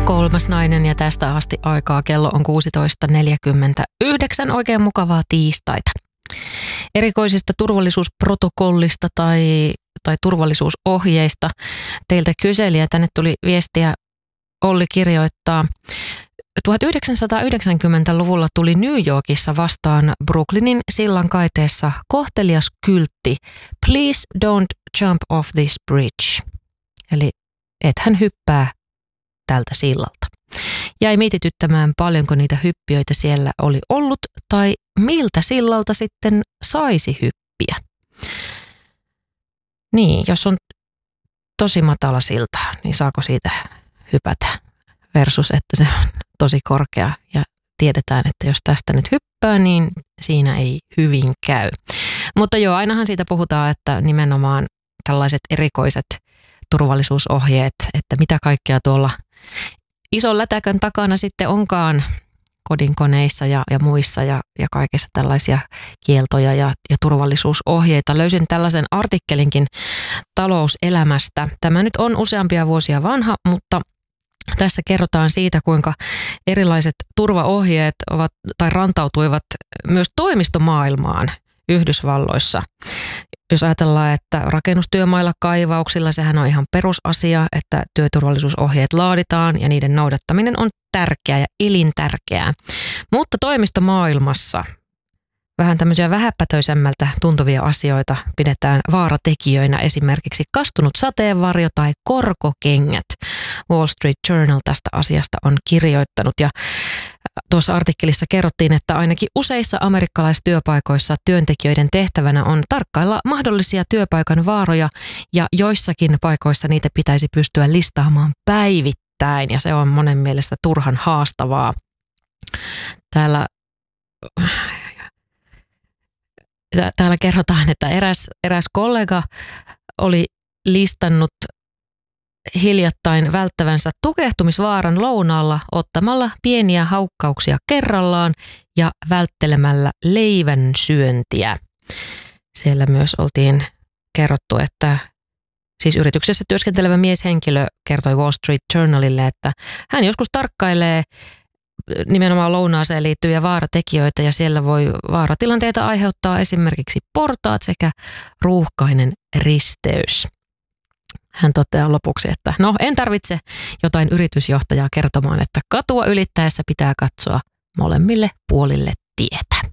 Kolmas nainen ja tästä asti aikaa kello on 16.49. Oikein mukavaa tiistaita. Erikoisista turvallisuusprotokollista tai turvallisuusohjeista teiltä kyselijä. Tänne tuli viestiä, Olli kirjoittaa. 1990-luvulla tuli New Yorkissa vastaan Brooklynin sillan kaiteessa kohtelias kyltti "Please don't jump off this bridge". Eli ethän hyppää tältä sillalta. Jäi mietityttämään, paljonko niitä hyppijöitä siellä oli ollut tai miltä sillalta sitten saisi hyppiä. Niin, jos on tosi matala silta, niin saako siitä hypätä versus, että se on tosi korkea ja tiedetään, että jos tästä nyt hyppää, niin siinä ei hyvin käy. Mutta joo, ainahan siitä puhutaan, että nimenomaan tällaiset erikoiset turvallisuusohjeet, että mitä kaikkea tuolla ison lätäkön takana sitten onkaan kodinkoneissa ja muissa ja kaikessa tällaisia kieltoja ja turvallisuusohjeita. Löysin tällaisen artikkelinkin Talouselämästä. Tämä nyt on useampia vuosia vanha, mutta tässä kerrotaan siitä, kuinka erilaiset turvaohjeet rantautuivat myös toimistomaailmaan Yhdysvalloissa. Jos ajatellaan, että rakennustyömailla, kaivauksilla, sehän on ihan perusasia, että työturvallisuusohjeet laaditaan ja niiden noudattaminen on tärkeää ja elintärkeää. Mutta toimistomaailmassa vähän tämmöisiä vähäpätöisemmältä tuntuvia asioita pidetään vaaratekijöinä, esimerkiksi kastunut sateenvarjo tai korkokengät. Wall Street Journal tästä asiasta on kirjoittanut ja tuossa artikkelissa kerrottiin, että ainakin useissa amerikkalaistyöpaikoissa työntekijöiden tehtävänä on tarkkailla mahdollisia työpaikan vaaroja ja joissakin paikoissa niitä pitäisi pystyä listaamaan päivittäin ja se on monen mielestä turhan haastavaa. Täällä kerrotaan, että eräs kollega oli listannut hiljattain välttävänsä tukehtumisvaaran lounaalla ottamalla pieniä haukkauksia kerrallaan ja välttelemällä leivän syöntiä. Siellä myös oltiin kerrottu, että siis yrityksessä työskentelevä mieshenkilö kertoi Wall Street Journalille, että hän joskus tarkkailee nimenomaan lounaaseen liittyviä vaaratekijöitä ja siellä voi vaaratilanteita aiheuttaa esimerkiksi portaat sekä ruuhkainen risteys. Hän toteaa lopuksi, että en tarvitse jotain yritysjohtajaa kertomaan, että katua ylittäessä pitää katsoa molemmille puolille tietä.